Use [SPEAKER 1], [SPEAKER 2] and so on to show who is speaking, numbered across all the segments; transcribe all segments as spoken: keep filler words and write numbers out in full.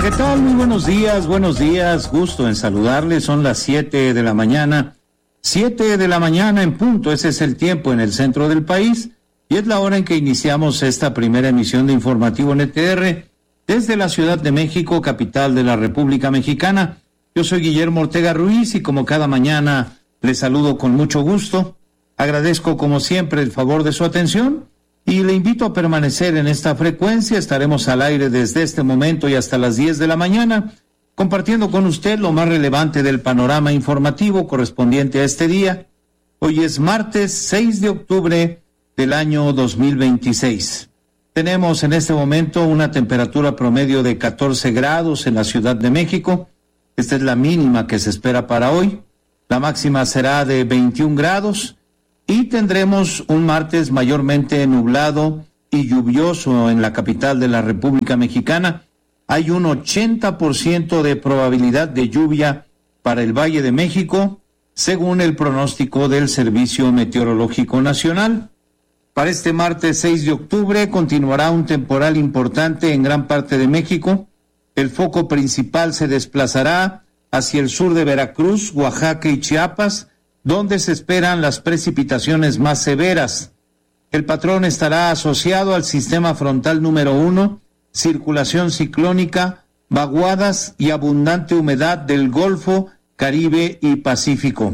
[SPEAKER 1] Hola, ¿qué tal? Muy buenos días, buenos días, gusto en saludarles. Son las siete de la mañana, siete de la mañana en punto, ese es el tiempo en el centro del país y es la hora en que iniciamos esta primera emisión de Informativo N T R desde la Ciudad de México, capital de la República Mexicana. Yo soy Guillermo Ortega Ruiz y como cada mañana les saludo con mucho gusto. Agradezco como siempre el favor de su atención y le invito a permanecer en esta frecuencia. Estaremos al aire desde este momento y hasta las diez de la mañana, compartiendo con usted lo más relevante del panorama informativo correspondiente a este día. Hoy es martes seis de octubre del año dos mil veintiséis. Tenemos en este momento una temperatura promedio de catorce grados en la Ciudad de México. Esta es la mínima que se espera para hoy. La máxima será de veintiún grados. Y tendremos un martes mayormente nublado y lluvioso en la capital de la República Mexicana. Hay un ochenta por ciento de probabilidad de lluvia para el Valle de México, según el pronóstico del Servicio Meteorológico Nacional. Para este martes seis de octubre continuará un temporal importante en gran parte de México. El foco principal se desplazará hacia el sur de Veracruz, Oaxaca y Chiapas, donde se esperan las precipitaciones más severas. El patrón estará asociado al sistema frontal número uno, circulación ciclónica, vaguadas y abundante humedad del Golfo, Caribe y Pacífico.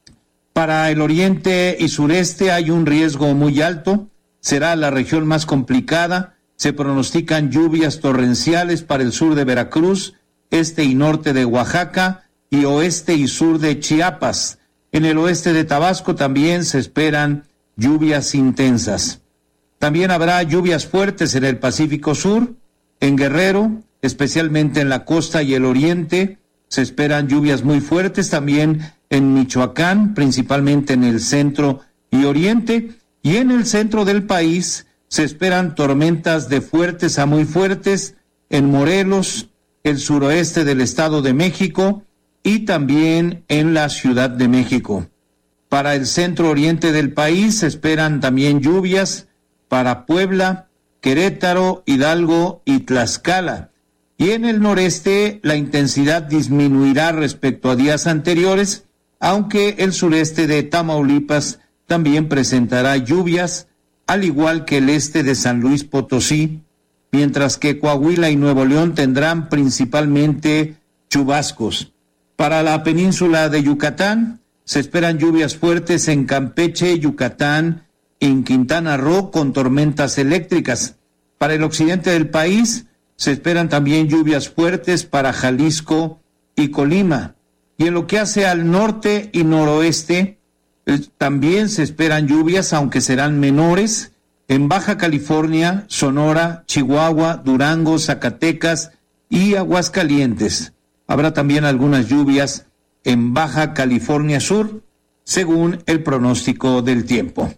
[SPEAKER 1] Para el oriente y sureste hay un riesgo muy alto, será la región más complicada, se pronostican lluvias torrenciales para el sur de Veracruz, este y norte de Oaxaca y oeste y sur de Chiapas. En el oeste de Tabasco también se esperan lluvias intensas. También habrá lluvias fuertes en el Pacífico Sur, en Guerrero, especialmente en la costa y el oriente. Se esperan lluvias muy fuertes también en Michoacán, principalmente en el centro y oriente. Y en el centro del país se esperan tormentas de fuertes a muy fuertes en Morelos, el suroeste del Estado de México, y también en la Ciudad de México. Para el centro oriente del país se esperan también lluvias para Puebla, Querétaro, Hidalgo y Tlaxcala. Y en el noreste la intensidad disminuirá respecto a días anteriores, aunque el sureste de Tamaulipas también presentará lluvias, al igual que el este de San Luis Potosí, mientras que Coahuila y Nuevo León tendrán principalmente chubascos. Para la península de Yucatán, se esperan lluvias fuertes en Campeche, Yucatán, en Quintana Roo, con tormentas eléctricas. Para el occidente del país, se esperan también lluvias fuertes para Jalisco y Colima. Y en lo que hace al norte y noroeste, eh, también se esperan lluvias, aunque serán menores, en Baja California, Sonora, Chihuahua, Durango, Zacatecas y Aguascalientes. Habrá también algunas lluvias en Baja California Sur, según el pronóstico del tiempo.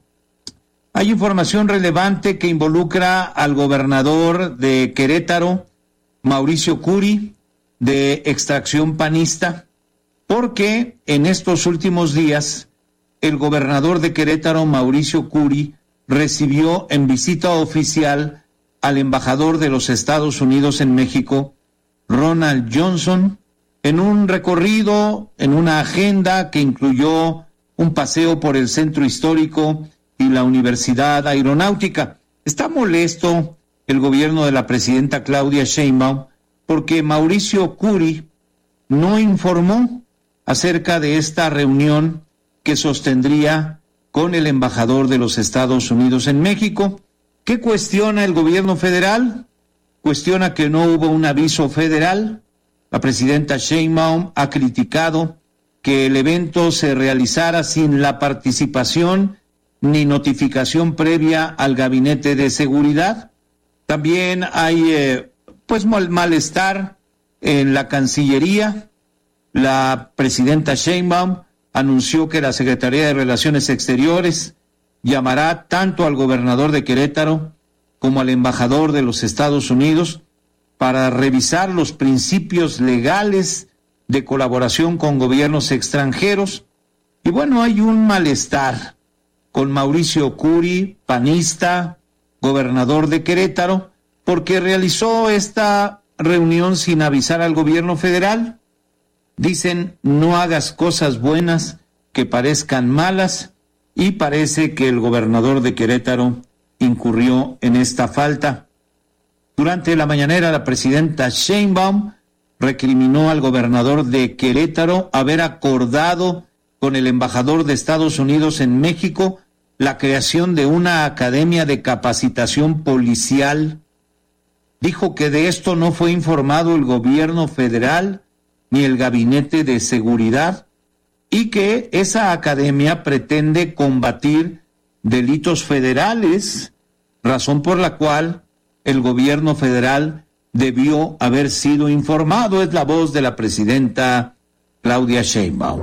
[SPEAKER 1] Hay información relevante que involucra al gobernador de Querétaro, Mauricio Curi, de extracción panista, porque en estos últimos días el gobernador de Querétaro, Mauricio Curi, recibió en visita oficial al embajador de los Estados Unidos en México, Ronald Johnson, en un recorrido, en una agenda que incluyó un paseo por el centro histórico y la Universidad Aeronáutica. Está molesto el gobierno de la presidenta Claudia Sheinbaum porque Mauricio Curi no informó acerca de esta reunión que sostendría con el embajador de los Estados Unidos en México. ¿Qué cuestiona el gobierno federal? Cuestiona que no hubo un aviso federal. La presidenta Sheinbaum ha criticado que el evento se realizara sin la participación ni notificación previa al Gabinete de Seguridad. También hay eh, pues mal, malestar en la Cancillería. La presidenta Sheinbaum anunció que la Secretaría de Relaciones Exteriores llamará tanto al gobernador de Querétaro como al embajador de los Estados Unidos para revisar los principios legales de colaboración con gobiernos extranjeros. Y bueno, hay un malestar con Mauricio Curi, panista, gobernador de Querétaro, porque realizó esta reunión sin avisar al gobierno federal. Dicen, no hagas cosas buenas que parezcan malas, y parece que el gobernador de Querétaro incurrió en esta falta. Durante la mañanera, la presidenta Sheinbaum recriminó al gobernador de Querétaro haber acordado con el embajador de Estados Unidos en México la creación de una academia de capacitación policial. Dijo que de esto no fue informado el gobierno federal ni el gabinete de seguridad, y que esa academia pretende combatir delitos federales, razón por la cual el gobierno federal debió haber sido informado. Es la voz de la presidenta Claudia Sheinbaum.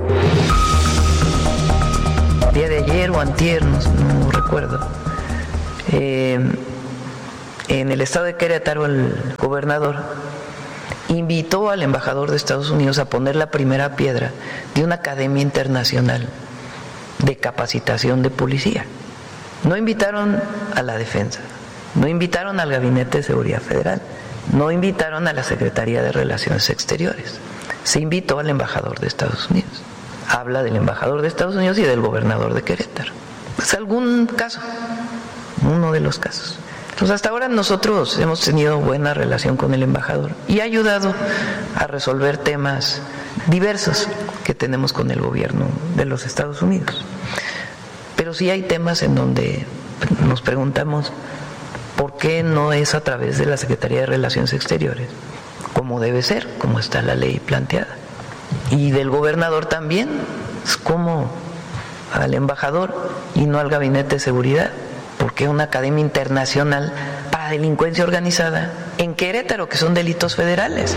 [SPEAKER 2] El día de ayer o antier, no, no recuerdo, eh, en el estado de Querétaro el gobernador invitó al embajador de Estados Unidos a poner la primera piedra de una academia internacional de capacitación de policía. No invitaron a la defensa, no invitaron al Gabinete de Seguridad Federal, no invitaron a la Secretaría de Relaciones Exteriores, se invitó al embajador de Estados Unidos. Habla del embajador de Estados Unidos y del gobernador de Querétaro. Es algún caso, uno de los casos. Pues hasta ahora nosotros hemos tenido buena relación con el embajador y ha ayudado a resolver temas diversos que tenemos con el gobierno de los Estados Unidos. Pero sí hay temas en donde nos preguntamos por qué no es a través de la Secretaría de Relaciones Exteriores, como debe ser, como está la ley planteada. Y del gobernador también, es como al embajador y no al Gabinete de Seguridad. Porque una academia internacional para delincuencia organizada en Querétaro, que son delitos federales.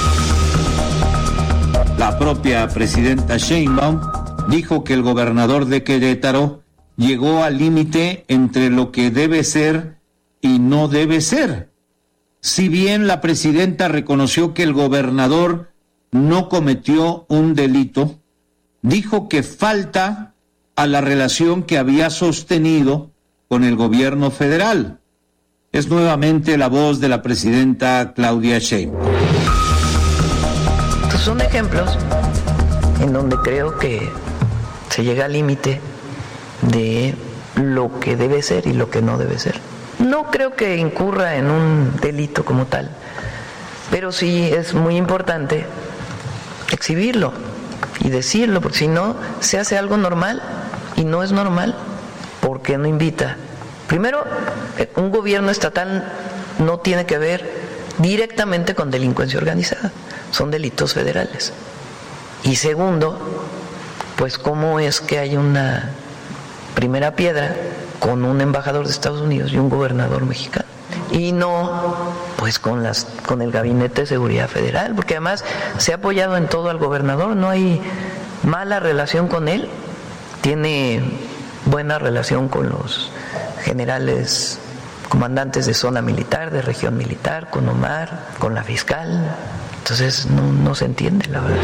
[SPEAKER 1] La propia presidenta Sheinbaum dijo que el gobernador de Querétaro llegó al límite entre lo que debe ser y no debe ser. Si bien la presidenta reconoció que el gobernador no cometió un delito, dijo que falta a la relación que había sostenido con el gobierno federal. Es nuevamente la voz de la presidenta Claudia Sheinbaum.
[SPEAKER 2] Estos son ejemplos en donde creo que se llega al límite de lo que debe ser y lo que no debe ser. No creo que incurra en un delito como tal, pero sí es muy importante exhibirlo y decirlo, porque si no se hace algo normal y no es normal. ¿Por qué no invita? Primero, un gobierno estatal no tiene que ver directamente con delincuencia organizada, son delitos federales. Y segundo, pues cómo es que hay una primera piedra con un embajador de Estados Unidos y un gobernador mexicano, y no pues con las con el Gabinete de Seguridad Federal, porque además se ha apoyado en todo al gobernador, no hay mala relación con él, tiene buena relación con los generales comandantes de zona militar, de región militar, con Omar, con la fiscal. Entonces no, no se entiende, la verdad.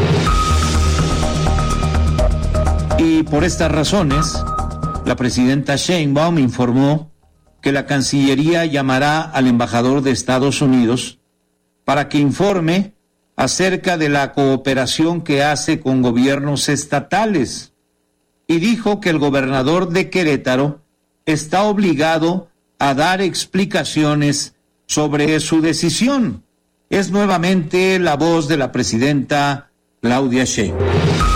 [SPEAKER 1] Y por estas razones, la presidenta Sheinbaum informó que la Cancillería llamará al embajador de Estados Unidos para que informe acerca de la cooperación que hace con gobiernos estatales, y dijo que el gobernador de Querétaro está obligado a dar explicaciones sobre su decisión. Es nuevamente la voz de la presidenta Claudia Sheinbaum.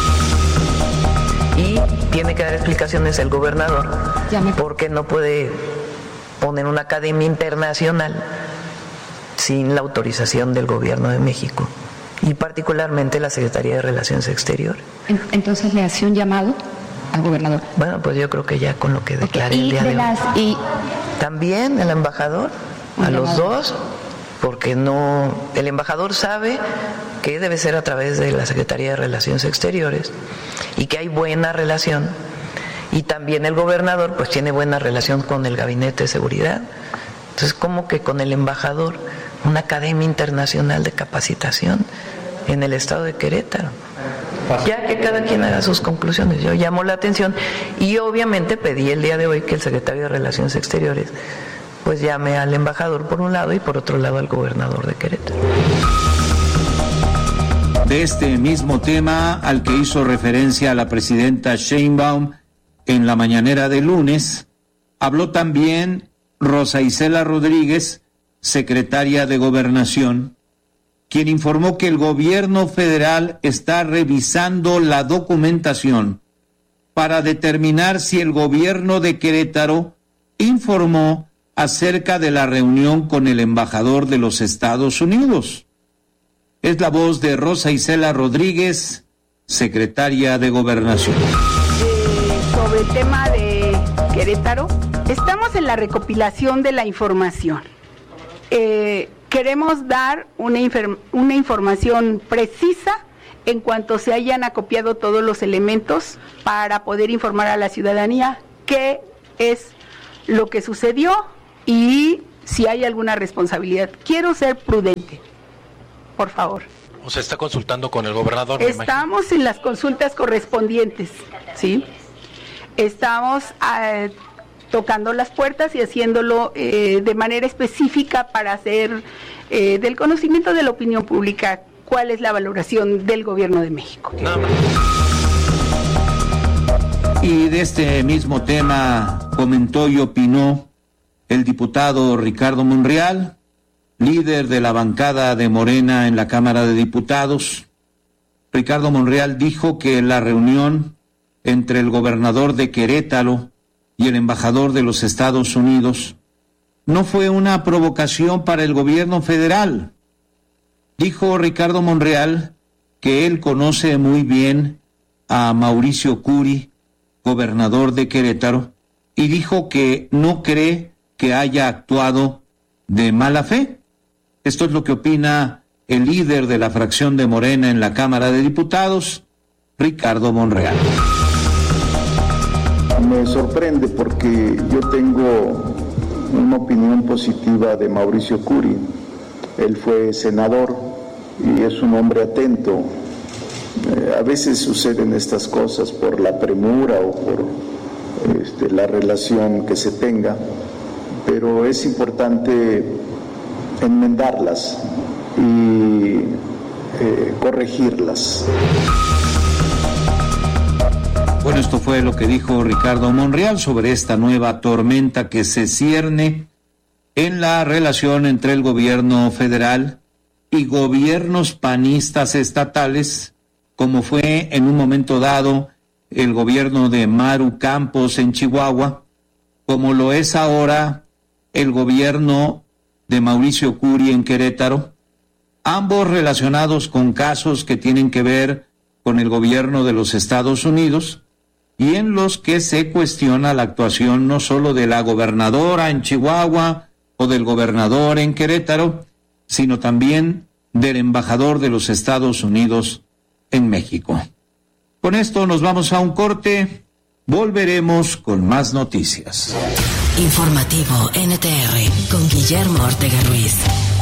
[SPEAKER 2] Y tiene que dar explicaciones el gobernador, porque no puede poner una academia internacional sin la autorización del gobierno de México y particularmente la Secretaría de Relaciones Exteriores.
[SPEAKER 3] Entonces le hace un llamado al gobernador.
[SPEAKER 2] Bueno, pues yo creo que ya con lo que declaré
[SPEAKER 3] okay.
[SPEAKER 2] el día de, de las, hoy.
[SPEAKER 3] Y...
[SPEAKER 2] También el embajador, a el los embajador. dos, porque no, el embajador sabe que debe ser a través de la Secretaría de Relaciones Exteriores y que hay buena relación, y también el gobernador pues tiene buena relación con el Gabinete de Seguridad. Entonces, como que con el embajador, una academia internacional de capacitación en el estado de Querétaro. Ya que cada quien haga sus conclusiones. Yo llamo la atención y obviamente pedí el día de hoy que el secretario de Relaciones Exteriores pues llame al embajador por un lado y por otro lado al gobernador de Querétaro.
[SPEAKER 1] de este mismo tema al que hizo referencia la presidenta Sheinbaum en la mañanera de lunes, habló también Rosa Isela Rodríguez, secretaria de Gobernación, quien informó que el gobierno federal está revisando la documentación para determinar si el gobierno de Querétaro informó acerca de la reunión con el embajador de los Estados Unidos. Es la voz de Rosa Isela Rodríguez, secretaria de Gobernación.
[SPEAKER 4] Eh, sobre el tema de Querétaro, estamos en la recopilación de la información. Eh, queremos dar una, infer- una información precisa en cuanto se hayan acopiado todos los elementos para poder informar a la ciudadanía qué es lo que sucedió y si hay alguna responsabilidad. Quiero ser prudente, por favor.
[SPEAKER 5] O sea, está consultando con el gobernador.
[SPEAKER 4] Estamos en las consultas correspondientes, ¿sí? Estamos eh, tocando las puertas y haciéndolo eh, de manera específica para hacer eh, del conocimiento de la opinión pública cuál es la valoración del gobierno de México.
[SPEAKER 5] Nada más.
[SPEAKER 1] Y de este mismo tema comentó y opinó el diputado Ricardo Monreal, líder de la bancada de Morena en la Cámara de Diputados. Ricardo Monreal dijo que la reunión entre el gobernador de Querétaro y el embajador de los Estados Unidos no fue una provocación para el gobierno federal. Dijo Ricardo Monreal que él conoce muy bien a Mauricio Curi, gobernador de Querétaro, y dijo que no cree que haya actuado de mala fe. Esto es lo que opina el líder de la fracción de Morena en la Cámara de Diputados, Ricardo Monreal.
[SPEAKER 6] Me sorprende porque yo tengo una opinión positiva de Mauricio Curi. Él fue senador y es un hombre atento. Eh, a veces suceden estas cosas por la premura o por este, la relación que se tenga, pero es importante enmendarlas y eh, corregirlas.
[SPEAKER 1] Bueno, esto fue lo que dijo Ricardo Monreal sobre esta nueva tormenta que se cierne en la relación entre el gobierno federal y gobiernos panistas estatales, como fue en un momento dado el gobierno de Maru Campos en Chihuahua, como lo es ahora el gobierno de Mauricio Curi en Querétaro, ambos relacionados con casos que tienen que ver con el gobierno de los Estados Unidos y en los que se cuestiona la actuación no solo de la gobernadora en Chihuahua o del gobernador en Querétaro, sino también del embajador de los Estados Unidos en México. Con esto nos vamos a un corte, volveremos con más noticias.
[SPEAKER 7] Informativo N T R con Guillermo Ortega Ruiz.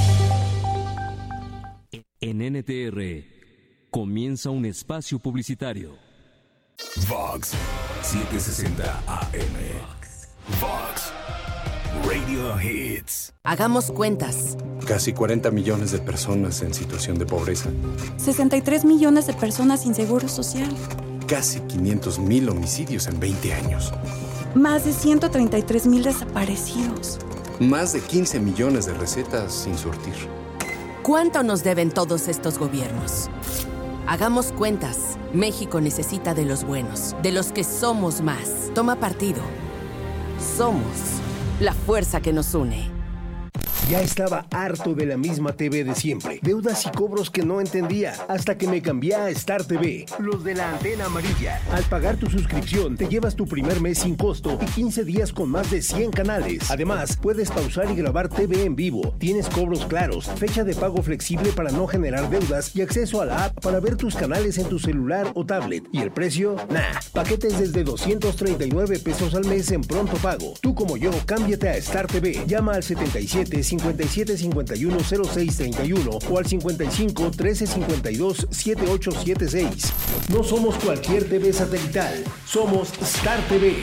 [SPEAKER 8] En N T R comienza un espacio publicitario.
[SPEAKER 9] Vox setecientos sesenta A M. Vox Radio Hits.
[SPEAKER 7] Hagamos cuentas.
[SPEAKER 10] Casi cuarenta millones de personas en situación de pobreza.
[SPEAKER 11] sesenta y tres millones de personas sin seguro social.
[SPEAKER 10] Casi quinientos mil homicidios en veinte años.
[SPEAKER 11] Más de ciento treinta y tres mil desaparecidos.
[SPEAKER 10] Más de quince millones de recetas sin surtir.
[SPEAKER 7] ¿Cuánto nos deben todos estos gobiernos? Hagamos cuentas. México necesita de los buenos, de los que somos más. Toma partido. Somos la fuerza que nos une.
[SPEAKER 12] Ya estaba harto de la misma T V de siempre. Deudas y cobros que no entendía. Hasta que me cambié a Star T V. Los de la antena amarilla. Al pagar tu suscripción, te llevas tu primer mes sin costo y quince días con más de cien canales. Además, puedes pausar y grabar T V en vivo. Tienes cobros claros, fecha de pago flexible para no generar deudas y acceso a la app para ver tus canales en tu celular o tablet. ¿Y el precio? Nah. Paquetes desde doscientos treinta y nueve pesos al mes en pronto pago. Tú como yo, cámbiate a Star T V. Llama al setenta y siete, cincuenta y siete, cincuenta y uno, cero seis treinta y uno o al cincuenta y cinco, trece, cincuenta y dos, setenta y ocho setenta y seis. No somos cualquier T V satelital, somos Star T V.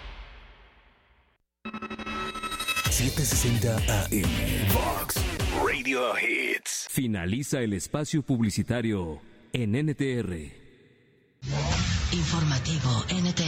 [SPEAKER 9] setecientos sesenta A M. Vox Radio Hits.
[SPEAKER 8] Finaliza el espacio publicitario en N T R.
[SPEAKER 13] Informativo N T